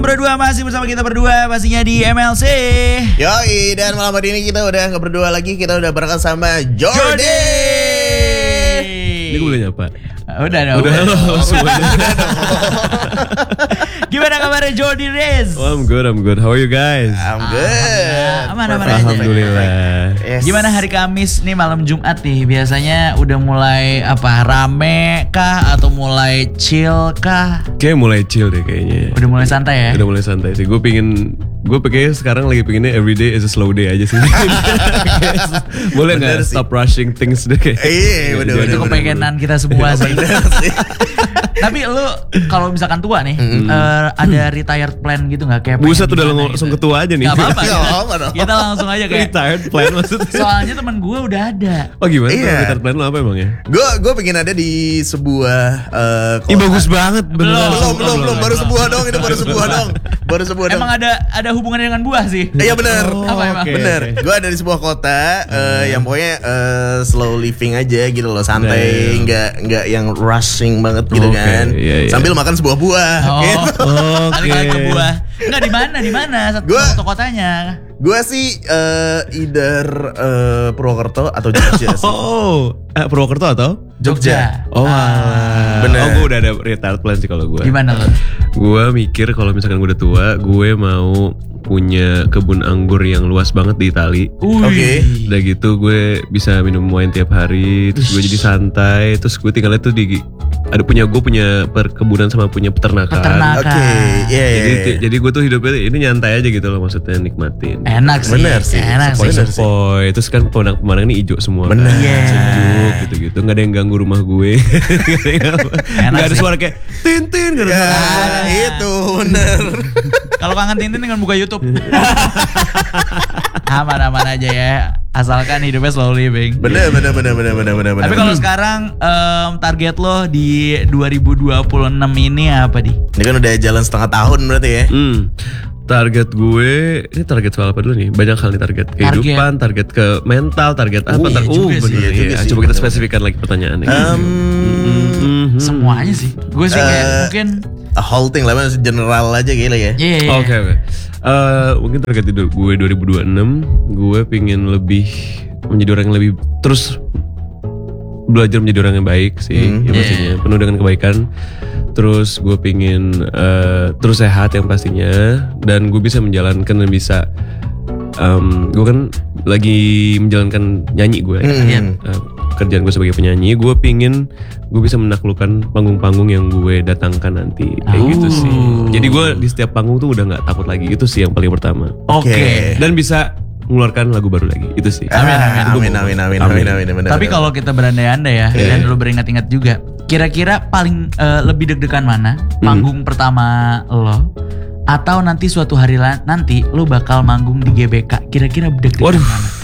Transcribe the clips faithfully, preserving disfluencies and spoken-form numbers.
Berdua masih bersama kita berdua pastinya di M L C. Yoi, dan malam hari ini kita udah gak berdua lagi, kita udah bareng sama Jordi. Ini gue boleh nyapa? Udah dong. Udah halo semuanya. Gimana kabarnya Jordi Rez? Oh, I'm good, I'm good. How are you guys? I'm good. Aman-aman aja. Alhamdulillah. Yes. Gimana hari Kamis nih malam Jumat nih? Biasanya udah mulai apa rame kah atau mulai chill kah? Kayak mulai chill deh kayaknya. Udah mulai santai ya? Udah mulai santai sih. Gue pingin, gue pikir sekarang lagi pinginnya everyday is a slow day aja sih. Boleh nggak stop rushing things deh? Iya, bener bener. Itu kepengenan kita semua sih. Tapi lu kalau misalkan tua nih, mm-hmm. uh, ada retired plan gitu nggak kayak? Buset udah langsung gitu. Ketua aja nih. Gak apa-apa. Gak apa-apa dong. Kita langsung aja kayak retired plan maksudnya. Soalnya teman gue udah ada. Oh gimana? Iya. Retired plan lo apa emang ya? Gue gue pengen ada di sebuah. Uh, Ih bagus banget. Belum, belum belum belum baru sebuah dong itu baru sebuah dong. Baru sebuah dong. Emang ada ada hubungannya dengan buah sih? Iya benar. Oh, apa emang? okay. Bener. Gue ada di sebuah kota uh, yang pokoknya uh, slow living aja gitu loh, santai, nggak nggak yang rushing banget gitu Okay, kan. iya, iya. Sambil makan sebuah buah. Oh, Gitu. Ada kali buah. Enggak di mana di mana satu Gua- satu kotanya. Gue sih uh, either uh, Purwokerto atau Jogja sih. Oh, eh, Purwokerto atau? Jogja. Oh, ah. Bener. Oh, gue udah ada retired plan sih kalau gue. Gimana lo? Gue mikir kalau misalkan gue udah tua, gue mau punya kebun anggur yang luas banget di Itali. Oke. Udah gitu gue bisa minum wine tiap hari, terus gue jadi santai, terus gue tinggalnya tuh di ada punya gue punya perkebunan sama punya peternakan. Peternakan. Oke, iya iya. Jadi iya. jadi gue tuh hidupnya ini nyantai aja gitu loh, maksudnya nikmatin. Enak sih. Bener sih. Enak sih. Bener. Sepoi, terus kan pemandangan ini hijau semua. Bener. Kan? Iya. Sejuk gitu-gitu, nggak ada yang ganggu rumah gue. Nggak ada sih. suara kayak tintin, nggak ada Ya, suara. itu bener. Kalau kangen Tintin dengan buka YouTube. Aman-aman aja ya. Asalkan hidupnya slow living. Bener bener bener bener bener bener. Tapi kalau sekarang em, target lo di dua ribu dua puluh enam ini apa di? ini kan udah jalan setengah tahun berarti ya. Hmm. Target gue, ini target soal apa dulu nih? Banyak hal nih target kehidupan, target, ke mental, target apa? Oh, iya tar- juga uh, sih, bener, iya juga iya. sih, Coba kita bener. spesifikkan lagi pertanyaannya. Um, Mhm. Semuanya sih. Gue sih kayak Eh, mungkin a whole thing lah, mas, general aja gila ya. iya. iya. Oke, oke. Eh, mungkin target hidup gue dua ribu dua puluh enam, gue pingin lebih menjadi orang yang lebih terus belajar menjadi orang yang baik sih, Hmm. ya pastinya penuh dengan kebaikan. Terus gue pingin eh, terus sehat yang pastinya, dan gue bisa menjalankan dan bisa um, gue kan lagi menjalankan nyanyi gue. Hmm. Eh, kerjaan gue sebagai penyanyi, gue pingin gue bisa menaklukkan panggung-panggung yang gue datangkan nanti, kayak Oh. gitu sih. Jadi gue di setiap panggung tuh udah nggak takut lagi, itu sih yang paling pertama. Oke. Dan bisa mengeluarkan lagu baru lagi, itu sih. Amin amin amin amin amin amin amin. Tapi kalau kita berandai-andai ya, Iya. dan lu beringat-ingat juga, kira-kira paling eh, lebih deg-degan mana? Panggung pertama lo, atau nanti suatu hari la- nanti lu bakal manggung di G B K? Kira-kira deg-degan Waduh. mana?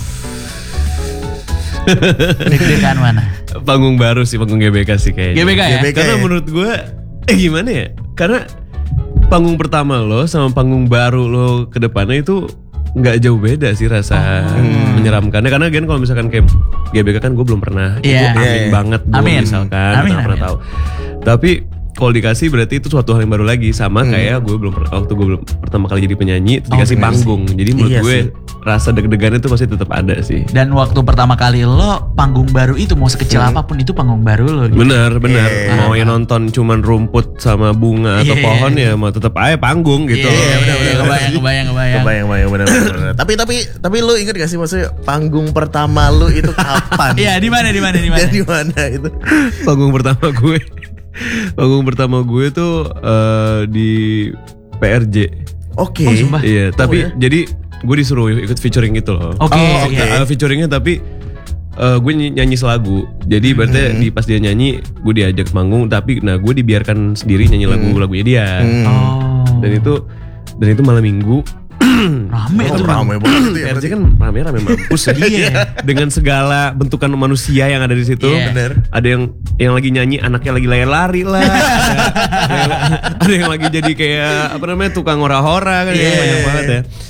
Deg-degan mana? Panggung baru sih, panggung G B K sih kayaknya. G B K ya? G B K. Karena ya? menurut gue, eh gimana ya? Karena panggung pertama lo sama panggung baru lo ke depannya itu nggak jauh beda sih rasa menyeramkannya. Karena kan kalau misalkan kayak G B K kan gue belum pernah, Iya. gue amin Iya, iya. banget gue Amin. misalkan, Amin, nggak pernah amin. tahu. Tapi kalau dikasih berarti itu suatu hal yang baru lagi, sama kayak gue belum pernah, waktu gue belum pertama kali jadi penyanyi terus dikasih bener panggung. Jadi menurut Iya gue sih. rasa deg-degannya itu pasti tetap ada sih. Dan waktu pertama kali lo panggung baru itu mau sekecil apapun itu panggung baru lo. Gitu. Bener, bener. Iya. Mau yang nonton cuman rumput sama bunga atau Iya. pohon ya mau tetap aja panggung gitu. Iya, Iya, bener, bener, kebayang, kebayang, kebayang. Kebayang bayang bener bener. bener. Tapi tapi tapi lu inget gak sih maksudnya panggung pertama lu itu kapan? Iya, di mana, di mana, di mana? Dan di mana itu? Panggung pertama gue. Panggung pertama gue tuh eh, di P R J. Oke. Oh, sumpah. Iya, tapi ya? jadi gue disuruh ikut featuring gitu loh. Oke, Oh, oke. Nah, featuringnya tapi eh, gue ny- nyanyi selagu. Jadi berarti di pas dia nyanyi gue diajak manggung, tapi nah gue dibiarkan sendiri nyanyi lagu-lagunya dia. Hmm. Oh. Dan itu dan itu malam minggu. Rame Oh, tuh. ramai banget itu P ya. R J berarti. kan rame-rame mampus ya. Iya. Dengan segala bentukan manusia yang ada di situ. Iya. Bener. Ada yang yang lagi nyanyi anaknya lagi lari-lari lah. ada, yang, ada yang lagi jadi kayak apa namanya tukang hora-hora kan, Iya. banyak banget ya.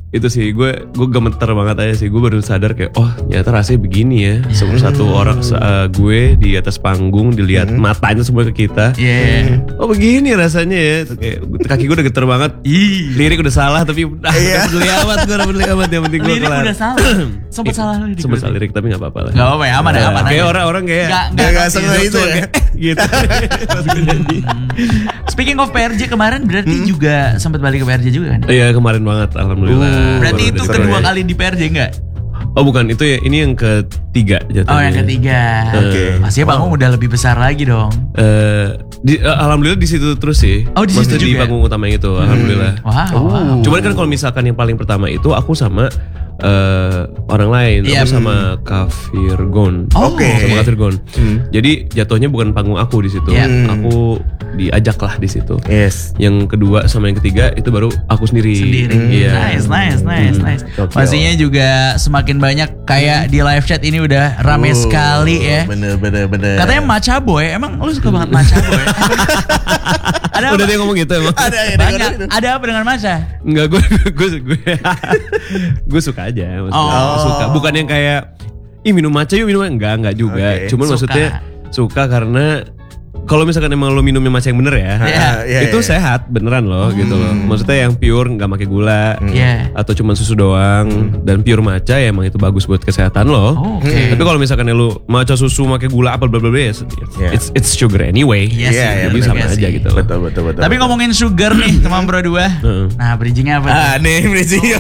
itu sih gue gue gemeter banget aja sih. Gue baru sadar kayak oh ternyata rasanya begini ya. Satu satu orang uh, gue di atas panggung dilihat Hmm. matanya semua ke kita. Iya. Oh begini rasanya ya. Tuh kayak kaki gue udah geter banget. Ih, lirik udah salah tapi udah Iya. gak peduli amat, gue udah peduli amat, yang penting gue Lirik kelar. udah salah. Sempet salah lirik. Sempet salah lirik tapi gak apa-apa lah. Gak apa-apa ya, aman ya, aman Kayak aja. orang-orang kayak Nggak, Gak nggak gak sengaja itu ya. gitu. Pas gue nyanyi. Speaking of P R J kemarin berarti juga sempat balik ke P R J juga kan? Iya kemarin banget, alhamdulillah. Berarti Baru itu udah kedua seru ya. kali di P R J enggak? Oh bukan, itu ya, ini yang ketiga jatuhnya. Oh yang ketiga. Oke. Pastinya panggung udah lebih besar lagi dong. Eh, di, eh, alhamdulillah di situ terus sih. Oh, di situ Maksudnya di juga? panggung utama yang itu, alhamdulillah. Wow, wow. Cuman kan kalau misalkan yang paling pertama itu aku sama eh, orang lain, Iya. aku sama Kafir Gon. Oh. Oke. Sama Kafir Gon. Jadi jatuhnya bukan panggung aku di situ. Iya. Aku diajak lah di situ. Yes. Yang kedua sama yang ketiga itu baru aku sendiri. Sendiri. Iya. Nice, nice, nice, nice. Oke. Pastinya juga semakin banyak kayak di live chat ini udah rame Oh, sekali ya. Bener bener bener. Katanya Macha Boy, emang lu suka banget Macha Boy? Ada Udah apa? dia ngomong gitu emang. ada yang Banyak. dengerin itu. Ada apa dengan Macha? Enggak, gue gue gue gue suka aja maksudnya. Oh. Suka. Bukan yang kayak ih minum matcha yuk minum enggak enggak juga. Oke. Cuman Suka. maksudnya suka karena kalau misalkan emang lo minumnya matcha yang bener ya, Iya. Iya, itu iya. sehat beneran loh gitu loh. Maksudnya yang pure nggak pakai gula Iya. atau cuma susu doang dan pure matcha ya emang itu bagus buat kesehatan lo. Oh, oke. Tapi kalau misalkan lu matcha susu pakai gula apa bla bla bla ya, Iya. it's it's sugar anyway. Iya sih, Iya, iya, Jadi bener sama juga aja sih. gitu loh. Betul betul betul. Tapi betul. ngomongin sugar nih teman bro dua. Heeh. Nah bridgingnya apa? Ah nih Bridging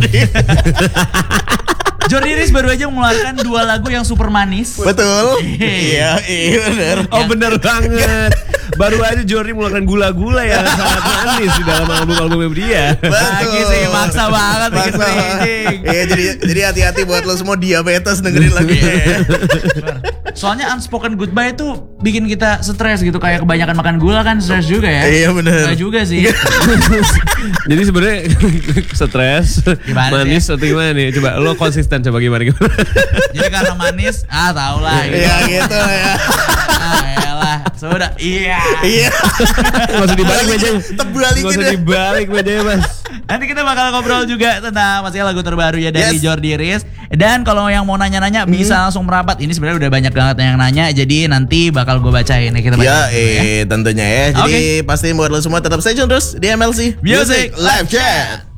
Jordi Riz baru aja mengeluarkan dua lagu yang super manis. Betul. Iya iya bener. Oh bener banget. Baru aja Jordi mengeluarkan gula-gula yang sangat manis di dalam album-albumnya dia. Lagi sih maksa banget bikin Maksa. bridging. Iya jadi jadi hati-hati buat lo semua diabetes dengerin lagu. Iya. Soalnya unspoken goodbye itu bikin kita stres gitu, kayak kebanyakan makan gula kan stres juga ya. Iya, bener. Enggak juga sih. Jadi sebenarnya stres, Gimana manis atau gimana nih? Coba lo konsisten coba gimana gimana. Jadi karena manis, ah tau lah gitu. Iya gitu ya. Ah elah, sudah. Iya. Iya. Gak usah dibalik mejanya. Terbalikin Gak usah deh. dibalik mejanya mas. Nanti kita bakal ngobrol juga tentang pastinya lagu terbaru ya dari Yes. Jordi Riz. Dan kalau yang mau nanya-nanya bisa langsung merapat. Ini sebenarnya udah banyak banget yang nanya. Jadi nanti bakal gue bacain ya, kita Ya, bacain dulu ya. eh tentunya ya. Jadi pastiin buat lo semua tetap stay tune terus di M L C Music Live Chat.